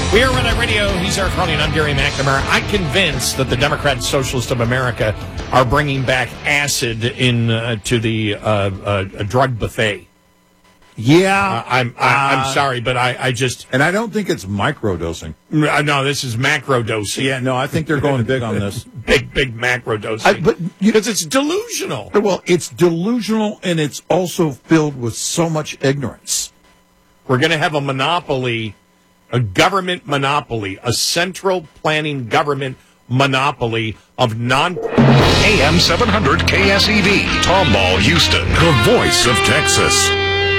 We are Red Eye Radio. He's Eric Carney, and I'm Gary McNamara. I'm convinced that the Democrat and Socialists of America are bringing back acid to the drug buffet. Yeah. I'm sorry, but I just... And I don't think it's microdosing. No, this is macro dosing. Yeah, no, I think they're going big on this. Big macro dosing. Because it's delusional. Well, it's delusional, and it's also filled with so much ignorance. We're going to have a monopoly, a government monopoly, a central planning government monopoly of AM 700 KSEV, Tomball, Houston, the voice of Texas.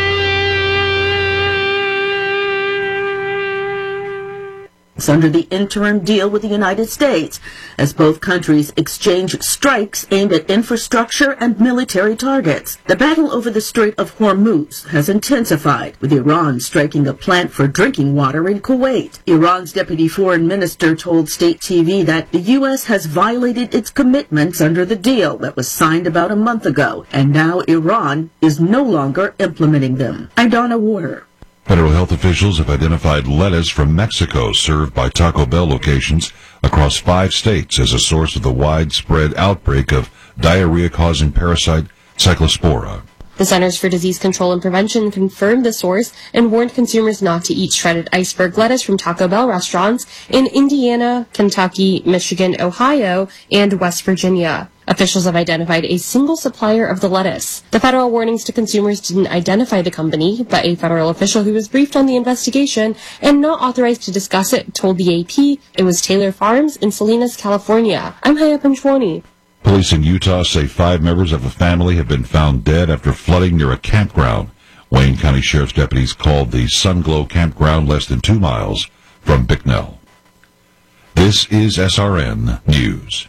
Under the interim deal with the United States, as both countries exchange strikes aimed at infrastructure and military targets. The battle over the Strait of Hormuz has intensified, with Iran striking a plant for drinking water in Kuwait. Iran's deputy foreign minister told state TV that the U.S. has violated its commitments under the deal that was signed about a month ago, and now Iran is no longer implementing them. Idonna Warder. Federal health officials have identified lettuce from Mexico served by Taco Bell locations across 5 states as a source of the widespread outbreak of diarrhea-causing parasite Cyclospora. The Centers for Disease Control and Prevention confirmed the source and warned consumers not to eat shredded iceberg lettuce from Taco Bell restaurants in Indiana, Kentucky, Michigan, Ohio, and West Virginia. Officials have identified a single supplier of the lettuce. The federal warnings to consumers didn't identify the company, but a federal official who was briefed on the investigation and not authorized to discuss it told the AP it was Taylor Farms in Salinas, California. I'm Haya Panchwani. Police in Utah say 5 members of a family have been found dead after flooding near a campground. Wayne County Sheriff's deputies called the Sunglow campground less than 2 miles from Bicknell. This is SRN News.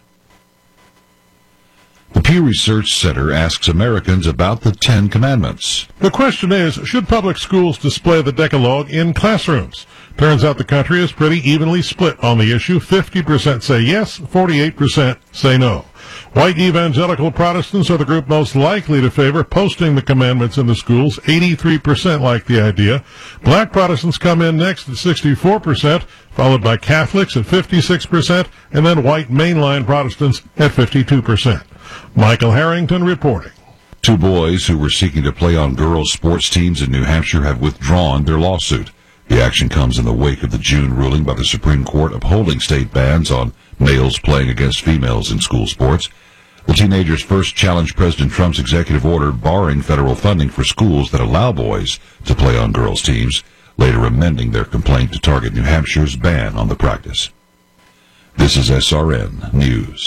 The Pew Research Center asks Americans about the 10 Commandments. The question is, should public schools display the Decalogue in classrooms? Turns out the country is pretty evenly split on the issue. 50% say yes, 48% say no. White evangelical Protestants are the group most likely to favor posting the commandments in the schools. 83% like the idea. Black Protestants come in next at 64%, followed by Catholics at 56%, and then white mainline Protestants at 52%. Michael Harrington reporting. 2 boys who were seeking to play on girls' sports teams in New Hampshire have withdrawn their lawsuit. The action comes in the wake of the June ruling by the Supreme Court upholding state bans on males playing against females in school sports. The teenagers first challenged President Trump's executive order barring federal funding for schools that allow boys to play on girls' teams, later amending their complaint to target New Hampshire's ban on the practice. This is SRN News.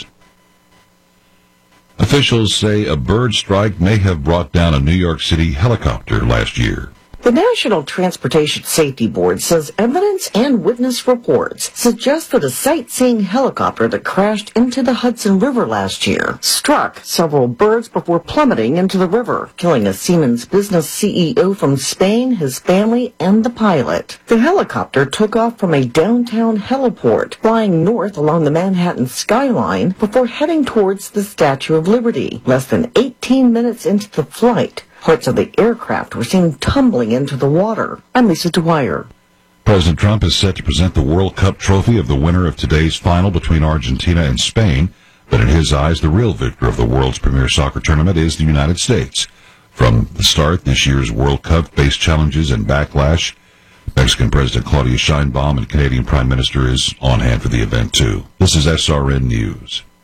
Officials say a bird strike may have brought down a New York City helicopter last year. The National Transportation Safety Board says evidence and witness reports suggest that a sightseeing helicopter that crashed into the Hudson River last year struck several birds before plummeting into the river, killing a Siemens business CEO from Spain, his family, and the pilot. The helicopter took off from a downtown heliport, flying north along the Manhattan skyline before heading towards the Statue of Liberty. Less than 18 minutes into the flight, parts of the aircraft were seen tumbling into the water. I'm Lisa Dwyer. President Trump is set to present the World Cup trophy of the winner of today's final between Argentina and Spain, but in his eyes, the real victor of the world's premier soccer tournament is the United States. From the start, this year's World Cup faced challenges and backlash. Mexican President Claudia Sheinbaum and Canadian Prime Minister is on hand for the event, too. This is SRN News.